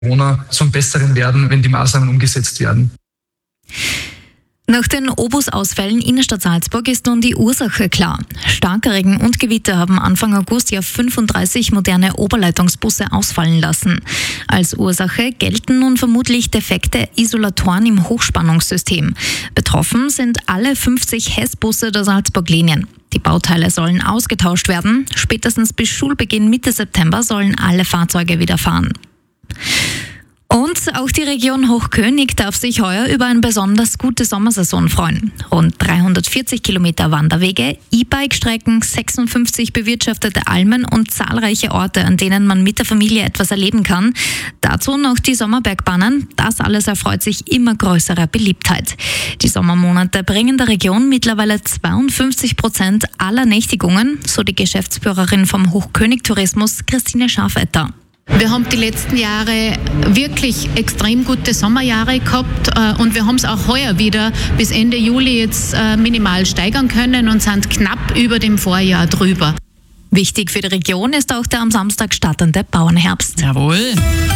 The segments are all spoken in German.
Corona zum Besseren werden, wenn die Maßnahmen umgesetzt werden. Nach den Obusausfällen Innenstadt Salzburg ist nun die Ursache klar. Starker Regen und Gewitter haben Anfang August ja 35 moderne Oberleitungsbusse ausfallen lassen. Als Ursache gelten nun vermutlich defekte Isolatoren im Hochspannungssystem. Betroffen sind alle 50 Hess-Busse der Salzburg-Linien. Die Bauteile sollen ausgetauscht werden. Spätestens bis Schulbeginn Mitte September sollen alle Fahrzeuge wieder fahren. Und auch die Region Hochkönig darf sich heuer über eine besonders gute Sommersaison freuen. Rund 340 Kilometer Wanderwege, E-Bike-Strecken, 56 bewirtschaftete Almen und zahlreiche Orte, an denen man mit der Familie etwas erleben kann. Dazu noch die Sommerbergbahnen. Das alles erfreut sich immer größerer Beliebtheit. Die Sommermonate bringen der Region mittlerweile 52% aller Nächtigungen, so die Geschäftsführerin vom Hochkönig Tourismus, Christine Schafetter. Wir haben die letzten Jahre wirklich extrem gute Sommerjahre gehabt und wir haben es auch heuer wieder bis Ende Juli jetzt minimal steigern können und sind knapp über dem Vorjahr drüber. Wichtig für die Region ist auch der am Samstag startende Bauernherbst. Jawohl.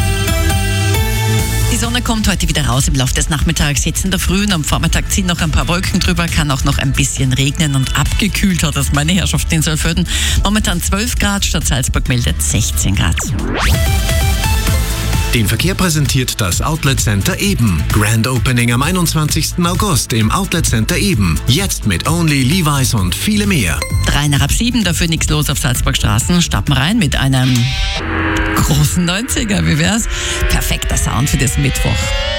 Die Sonne kommt heute wieder raus im Laufe des Nachmittags. Jetzt in der Früh und am Vormittag ziehen noch ein paar Wolken drüber, kann auch noch ein bisschen regnen und abgekühlt hat es meine Herrschaft in Sölföden. Momentan 12 Grad, Stadt Salzburg meldet 16 Grad. Den Verkehr präsentiert das Outlet Center Eben. Grand Opening am 21. August im Outlet Center Eben. Jetzt mit Only, Levi's und viele mehr. 6:03, dafür nichts los auf Salzburgstraßen. Starten wir rein mit einem großen 90er. Wie wär's? Perfekter Sound für das Mittwoch.